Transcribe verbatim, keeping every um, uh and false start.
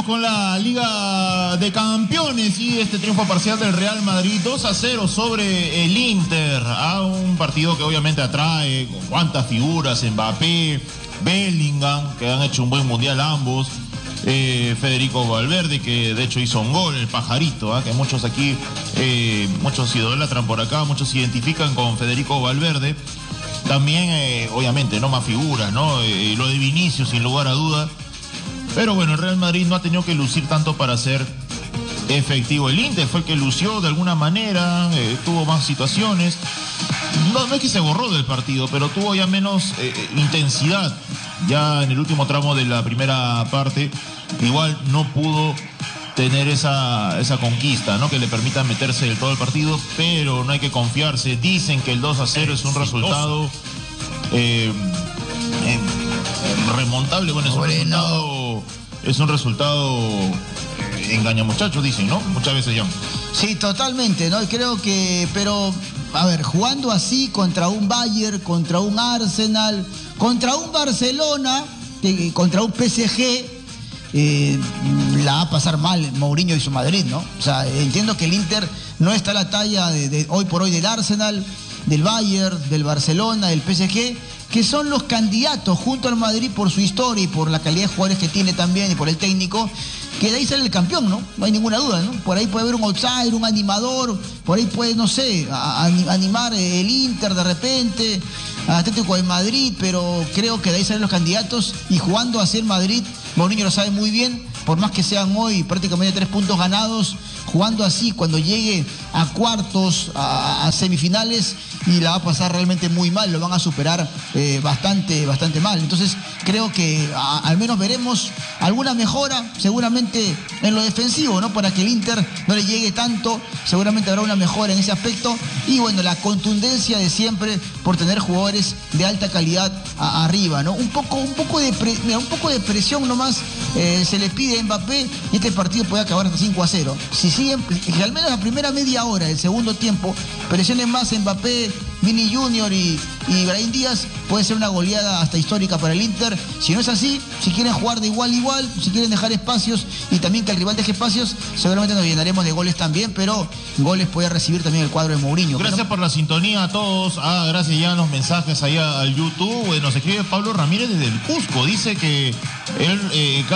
con la Liga de Campeones y este triunfo parcial del Real Madrid dos a cero sobre el Inter. A un partido que obviamente atrae con cuantas figuras, Mbappé, Bellingham, que han hecho un buen mundial ambos. Eh, Federico Valverde, que de hecho hizo un gol, el pajarito, ¿eh? que muchos aquí, eh, muchos idolatran por acá, muchos se identifican con Federico Valverde. También, eh, obviamente, no más figuras, ¿no? Eh, lo de Vinicius, sin lugar a duda. Pero bueno, el Real Madrid no ha tenido que lucir tanto para ser efectivo. El Inter fue el que lució de alguna manera, eh, tuvo más situaciones. No, no es que se borró del partido, pero tuvo ya menos eh, intensidad. Ya en el último tramo de la primera parte, igual no pudo tener esa, esa conquista, ¿no? Que le permita meterse del todo el partido, pero no hay que confiarse. Dicen que el dos a cero es un resultado eh, eh, remontable. Bueno, es un resultado, es un resultado eh, engaña muchachos, dicen, ¿no? Muchas veces ya. Sí, totalmente, ¿no? Y creo que, pero, a ver, jugando así contra un Bayern, contra un Arsenal, contra un Barcelona, eh, contra un P S G, eh, la va a pasar mal Mourinho y su Madrid, ¿no? O sea, entiendo que el Inter no está a la talla de, de hoy por hoy del Arsenal, del Bayern, del Barcelona, del P S G, que son los candidatos junto al Madrid por su historia y por la calidad de jugadores que tiene también y por el técnico, que de ahí sale el campeón, ¿no? No hay ninguna duda, ¿no? Por ahí puede haber un outsider, un animador, por ahí puede, no sé, a, a, animar el Inter de repente, Atlético de Madrid, pero creo que de ahí salen los candidatos y jugando así en Madrid, Mourinho lo sabe muy bien, por más que sean hoy prácticamente tres puntos ganados, jugando así, cuando llegue a cuartos, a, a semifinales, y la va a pasar realmente muy mal, lo van a superar eh, bastante, bastante mal. Entonces creo que a, al menos veremos alguna mejora, seguramente en lo defensivo, ¿no? Para que el Inter no le llegue tanto, seguramente habrá una mejora en ese aspecto. Y bueno, la contundencia de siempre por tener jugadores de alta calidad a, arriba, ¿no? Un poco, un poco de pre, mira, un poco de presión nomás eh, se le pide a Mbappé y este partido puede acabar hasta cinco a cero. Si siguen, que al menos la primera media hora del segundo tiempo presionen más Mbappé, Vini Junior y, y Brahim Díaz, puede ser una goleada hasta histórica para el Inter. Si no es así, si quieren jugar de igual a igual, si quieren dejar espacios y también que el rival deje espacios, seguramente nos llenaremos de goles también, pero goles puede recibir también el cuadro de Mourinho. Gracias ¿no? por la sintonía a todos. Ah, gracias ya en los mensajes allá al YouTube. Nos escribe Pablo Ramírez desde el Cusco. Dice que él... Eh,